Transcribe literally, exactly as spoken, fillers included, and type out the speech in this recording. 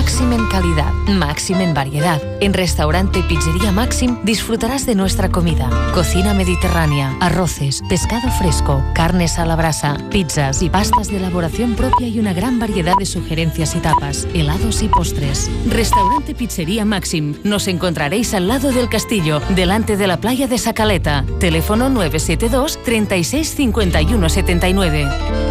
Máxim en calidad, máxim en variedad. En Restaurante Pizzería Máxim disfrutarás de nuestra comida. Cocina mediterránea, arroces, pescado fresco, carnes a la brasa, pizzas y pastas de elaboración propia y una gran variedad de sugerencias y tapas, helados y postres. Restaurante Pizzería Máxim. Nos encontraréis al lado del castillo, delante de la playa de Sacaleta. Teléfono nueve siete dos, treinta y seis, cincuenta y uno setenta y nueve.